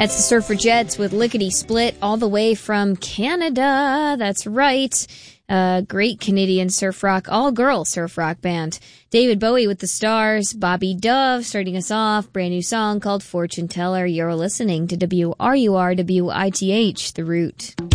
That's the Surfragettes with Lickety Split all the way from Canada. That's right. Great Canadian surf rock, all-girl surf rock band. David Bowie with The Stars, Bobby Dove starting us off, brand new song called Fortune Teller. You're listening to WRUR-WITH, The Root.